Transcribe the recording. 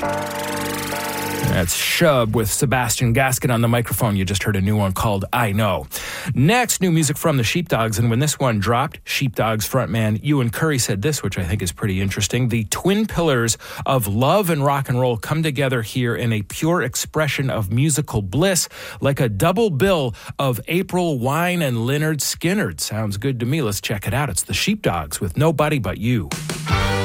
That's Shub with Sebastian Gaskin on the microphone. You just heard a new one called I Know. Next, new music from the Sheepdogs. And when this one dropped, Sheepdogs frontman Ewan Curry said this, which I think is pretty interesting. The twin pillars of love and rock and roll come together here in a pure expression of musical bliss, like a double bill of April Wine and Lynyrd Skynyrd. Sounds good to me. Let's check it out. It's the Sheepdogs with Nobody But You.